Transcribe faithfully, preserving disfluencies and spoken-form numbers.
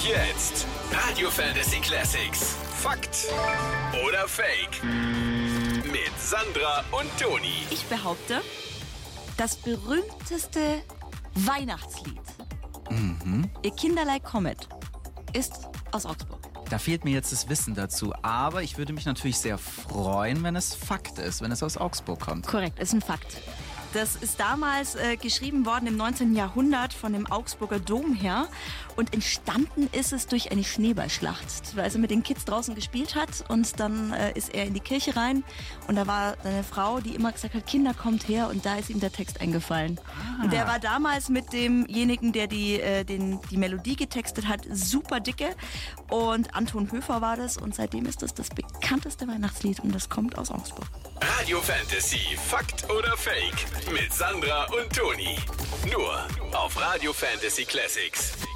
Und jetzt Radio Fantasy Classics. Fakt oder Fake? Mit Sandra und Toni. Ich behaupte, das berühmteste Weihnachtslied, Mhm. Ihr Kinderlei kommet, ist aus Augsburg. Da fehlt mir jetzt das Wissen dazu, aber ich würde mich natürlich sehr freuen, wenn es Fakt ist, wenn es aus Augsburg kommt. Korrekt, ist ein Fakt. Das ist damals äh, geschrieben worden im neunzehnten Jahrhundert von dem Augsburger Domherr und entstanden ist es durch eine Schneeballschlacht, weil er mit den Kids draußen gespielt hat und dann äh, ist er in die Kirche rein und da war eine Frau, die immer gesagt hat, Kinder, kommt her, und da ist ihm der Text eingefallen. Ah. Und der war damals mit demjenigen, der die, äh, den, die Melodie getextet hat, super dicke, und Anton Höfer war das, und seitdem ist das das bekannteste Weihnachtslied und das kommt aus Augsburg. Radio Fantasy. Fakt oder Fake? Mit Sandra und Toni. Nur auf Radio Fantasy Classics.